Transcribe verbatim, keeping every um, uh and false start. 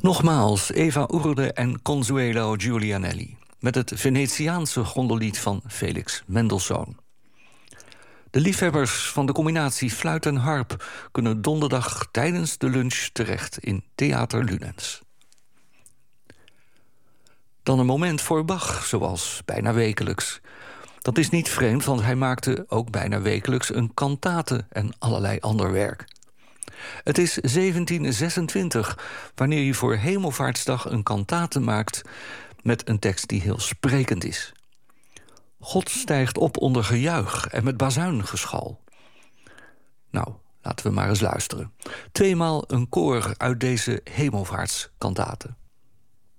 Nogmaals Eva Urde en Consuelo Giulianelli met het Venetiaanse gondellied van Felix Mendelssohn. De liefhebbers van de combinatie fluit en harp kunnen donderdag tijdens de lunch terecht in Theater Lunens. Dan een moment voor Bach, zoals bijna wekelijks. Dat is niet vreemd, want hij maakte ook bijna wekelijks een kantate en allerlei ander werk. Het is zeventien zesentwintig, wanneer je voor Hemelvaartsdag een kantate maakt met een tekst die heel sprekend is. God stijgt op onder gejuich en met bazuingeschal. Nou, laten we maar eens luisteren. Tweemaal een koor uit deze Hemelvaartskantate.